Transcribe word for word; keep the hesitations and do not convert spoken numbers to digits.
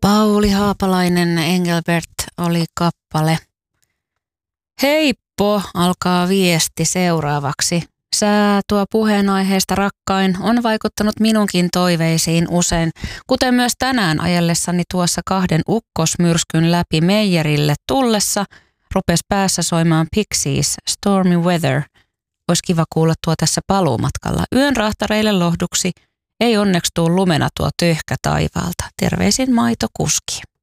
Pauli Haapalainen, Engelbert oli kappale. Heippo, alkaa viesti seuraavaksi. Sää tuo puheenaiheesta rakkain on vaikuttanut minunkin toiveisiin usein, kuten myös tänään ajellessani tuossa kahden ukkosmyrskyn läpi meijerille tullessa rupesi päässä soimaan Pixies, Stormy Weather. Olisi kiva kuulla tuo tässä paluumatkalla. Yön rahtareille lohduksi ei onneksi tuu lumena tuo töyhkä taivaalta. Terveisin maitokuski.